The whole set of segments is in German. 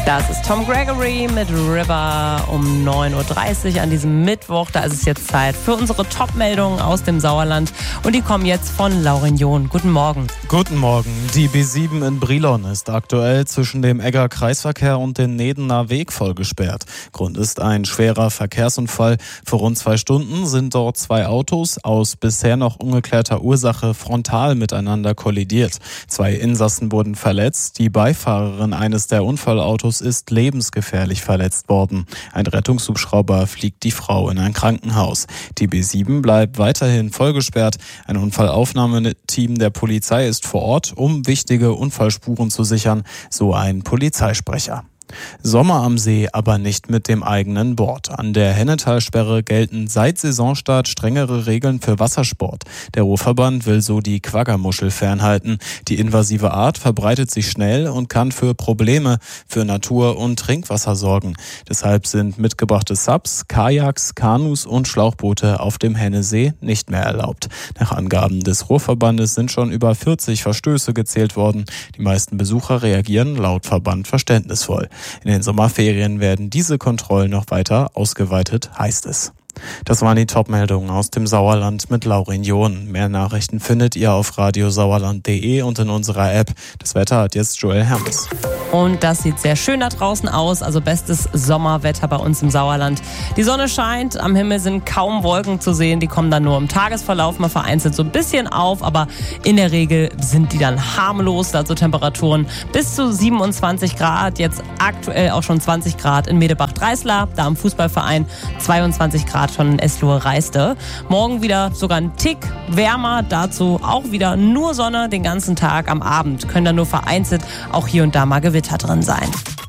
Das ist Tom Gregory mit River um 9.30 Uhr an diesem Mittwoch. Da ist es jetzt Zeit für unsere Top-Meldungen aus dem Sauerland. Und die kommen jetzt von Lauren John. Guten Morgen. Guten Morgen. Die B7 in Brilon ist aktuell zwischen dem Egger Kreisverkehr und dem Nedener Weg voll gesperrt. Grund ist ein schwerer Verkehrsunfall. Für rund 2 Stunden sind dort 2 Autos aus bisher noch ungeklärter Ursache frontal miteinander kollidiert. 2 Insassen wurden verletzt. Die Beifahrerin eines der Unfallautos ist lebensgefährlich verletzt worden. Ein Rettungshubschrauber fliegt die Frau in ein Krankenhaus. Die B7 bleibt weiterhin vollgesperrt. Ein Unfallaufnahmeteam der Polizei ist vor Ort, um wichtige Unfallspuren zu sichern, so ein Polizeisprecher. Sommer am See, aber nicht mit dem eigenen Board. An der Hennetalsperre gelten seit Saisonstart strengere Regeln für Wassersport. Der Ruhrverband will so die Quaggermuschel fernhalten. Die invasive Art verbreitet sich schnell und kann für Probleme für Natur und Trinkwasser sorgen. Deshalb sind mitgebrachte Subs, Kajaks, Kanus und Schlauchboote auf dem Hennesee nicht mehr erlaubt. Nach Angaben des Ruhrverbandes sind schon über 40 Verstöße gezählt worden. Die meisten Besucher reagieren laut Verband verständnisvoll. In den Sommerferien werden diese Kontrollen noch weiter ausgeweitet, heißt es. Das waren die Top-Meldungen aus dem Sauerland mit Lauren John. Mehr Nachrichten findet ihr auf radiosauerland.de und in unserer App. Das Wetter hat jetzt Joel Hermes. Und das sieht sehr schön da draußen aus, also bestes Sommerwetter bei uns im Sauerland. Die Sonne scheint, am Himmel sind kaum Wolken zu sehen, die kommen dann nur im Tagesverlauf mal vereinzelt so ein bisschen auf, aber in der Regel sind die dann harmlos, also Temperaturen bis zu 27 Grad, jetzt aktuell auch schon 20 Grad in Medebach-Dreislar, da am Fußballverein, 22 Grad schon in Eslohe-Reiste. Morgen wieder sogar ein Tick wärmer, dazu auch wieder nur Sonne den ganzen Tag. Am Abend können dann nur vereinzelt auch hier und da mal Gewitter drin sein.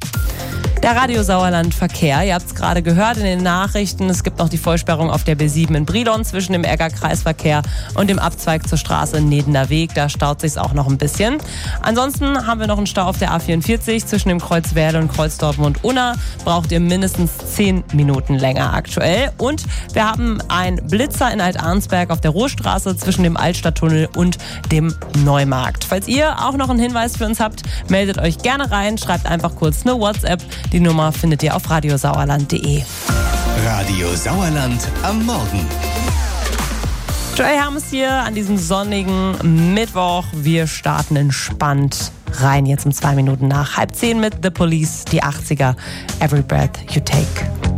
Der Radio Sauerland Verkehr, ihr habt es gerade gehört in den Nachrichten, es gibt noch die Vollsperrung auf der B7 in Brilon zwischen dem Egger Kreisverkehr und dem Abzweig zur Straße Nedener Weg, da staut sich's auch noch ein bisschen. Ansonsten haben wir noch einen Stau auf der A44 zwischen dem Kreuz Werle und Kreuz Dortmund-Unna, braucht ihr mindestens 10 Minuten länger aktuell. Und wir haben einen Blitzer in Alt-Arnsberg auf der Ruhrstraße zwischen dem Altstadttunnel und dem Neumarkt. Falls ihr auch noch einen Hinweis für uns habt, meldet euch gerne rein, schreibt einfach kurz eine WhatsApp. Die Nummer findet ihr auf radiosauerland.de. Radio Sauerland am Morgen. Joel Hermes hier an diesem sonnigen Mittwoch. Wir starten entspannt rein jetzt um 2 Minuten nach 9:30 mit The Police, die 80er, Every Breath You Take.